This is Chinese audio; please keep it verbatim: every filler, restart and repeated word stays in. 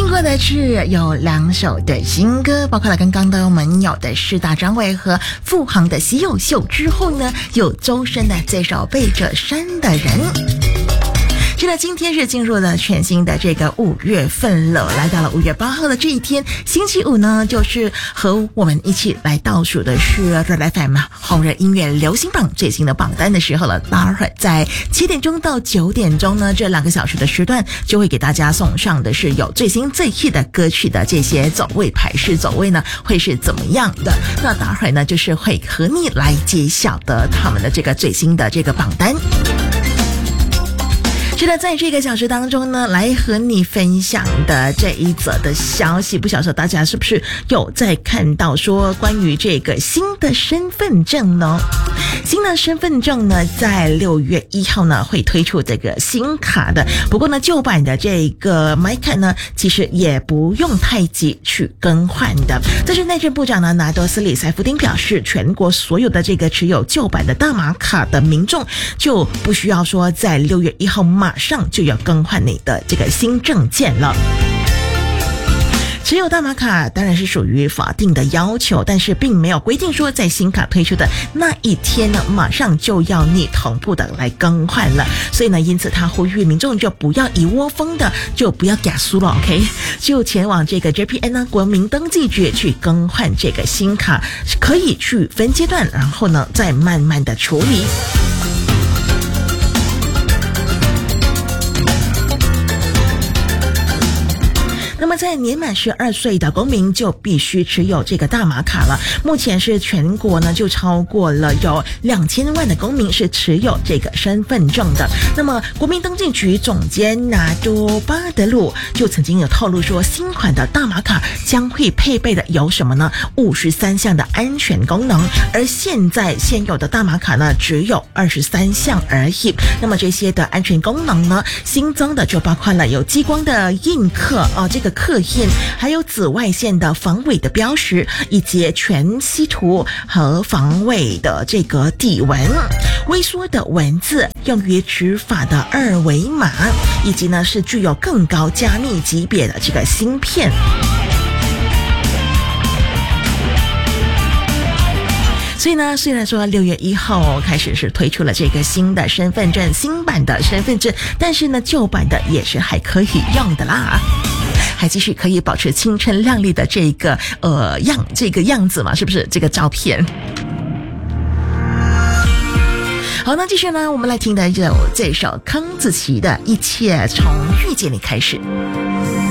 过的是有两首的新歌，包括了刚刚的我们有的是大张伟和付航的《稀有秀》，之后呢有周深的这首《背着山的人》。是的，今天是进入了全新的这个五月份了，来到了五月八号的这一天，星期五呢，就是和我们一起来倒数的是 Red F M 红人音乐流行榜最新的榜单的时候了。待会儿在七点钟到九点钟呢，这两个小时的时段就会给大家送上的是有最新最 hit 的歌曲的这些走位排序走位呢，会是怎么样的？那待会儿呢，就是会和你来揭晓的他们的这个最新的这个榜单。是的，在这个小时当中呢，来和你分享的这一则的消息，不晓得大家是不是有在看到说关于这个新的身份证呢？新的身份证呢，在六月一号呢会推出这个新卡的。不过呢，旧版的这个 MyCard 呢，其实也不用太急去更换的。但是内政部长呢拿督斯里塞夫丁表示，全国所有的这个持有旧版的大马卡的民众就不需要说在六月一号马上就要更换你的这个新证件了。持有大马卡当然是属于法定的要求，但是并没有规定说在新卡推出的那一天呢，马上就要你同步的来更换了。所以呢，因此他呼吁民众就不要一窝蜂的，就不要假输了 ，OK， 就前往这个 J P N 呢国民登记局去更换这个新卡，可以去分阶段，然后呢再慢慢的处理。那么在年满十二岁的公民就必须持有这个大马卡了。目前是全国呢就超过了有两千万的公民是持有这个身份证的。那么国民登记局总监拿督巴德鲁就曾经有透露说，新款的大马卡将会配备的有什么呢？五十三项的安全功能，而现在现有的大马卡呢只有二十三项而已。那么这些的安全功能呢，新增的就包括了有激光的印刻啊、哦，这个刻印，还有紫外线的防伪的标识，以及全息图和防伪的这个底纹，微缩的文字，用于执法的二维码，以及呢是具有更高加密级别的这个芯片。所以呢，虽然说六月一号开始是推出了这个新的身份证，新版的身份证，但是呢，旧版的也是还可以用的啦，还继续可以保持青春靓丽的这个呃样这个样子嘛，是不是？这个照片。好，那继续呢，我们来听的这这首康子琪的《一切从遇见你开始》。